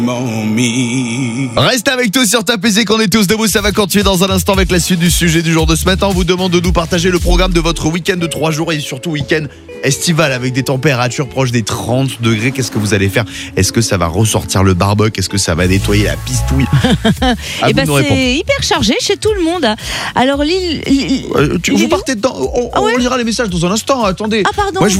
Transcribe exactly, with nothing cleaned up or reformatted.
Reste avec nous sur ta P C qu'on est tous debout, ça va continuer dans un instant avec la suite du sujet du jour de ce matin. On vous demande de nous partager le programme de votre week-end de trois jours et surtout week-end estival avec des températures proches des trente degrés. Qu'est-ce que vous allez faire? Est-ce que ça va ressortir le barbecue? Est-ce que ça va nettoyer la pistouille? Et bah c'est hyper chargé chez tout le monde. Alors Lille, Lille euh, tu, vous partez dedans. On, ah ouais on lira les messages dans un instant. Attendez. Ah pardon. Moi, je